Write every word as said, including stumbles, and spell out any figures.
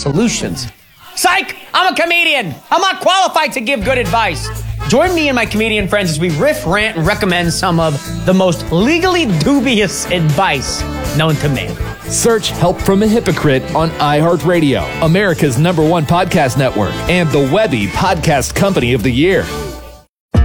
solutions. Psych! I'm a comedian. I'm not qualified to give good advice. Join me and my comedian friends as we riff, rant, and recommend some of the most legally dubious advice known to man. Search Help from a Hypocrite on iHeartRadio, America's number one podcast network, and the Webby Podcast Company of the Year.